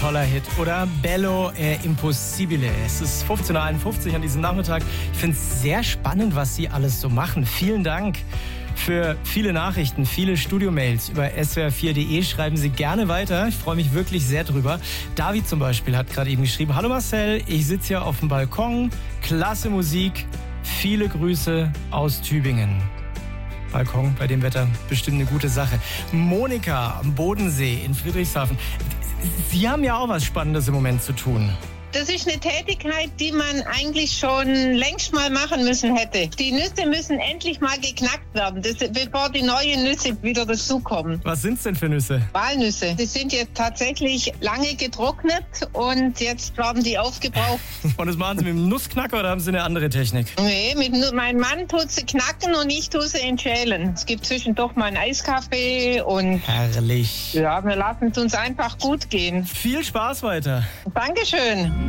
toller Hit. Oder Bello è impossibile. Es ist 15.51 Uhr an diesem Nachmittag. Ich finde es sehr spannend, was Sie alles so machen. Vielen Dank für viele Nachrichten, viele Studiomails über swr4.de. Schreiben Sie gerne weiter. Ich freue mich wirklich sehr drüber. David zum Beispiel hat gerade eben geschrieben: Hallo Marcel, ich sitze hier auf dem Balkon. Klasse Musik. Viele Grüße aus Tübingen. Balkon bei dem Wetter bestimmt eine gute Sache. Monika am Bodensee in Friedrichshafen. Sie haben ja auch was Spannendes im Moment zu tun. Das ist eine Tätigkeit, die man eigentlich schon längst mal machen müssen hätte. Die Nüsse müssen endlich mal geknackt werden, bevor die neuen Nüsse wieder dazukommen. Was sind's denn für Nüsse? Walnüsse. Die sind jetzt tatsächlich lange getrocknet und jetzt werden die aufgebraucht. Und das machen Sie mit dem Nussknacker oder haben Sie eine andere Technik? Nee, mein Mann tut sie knacken und ich tue sie entschälen. Es gibt zwischendurch mal einen Eiskaffee und... Herrlich. Ja, wir lassen es uns einfach gut gehen. Viel Spaß weiter. Dankeschön.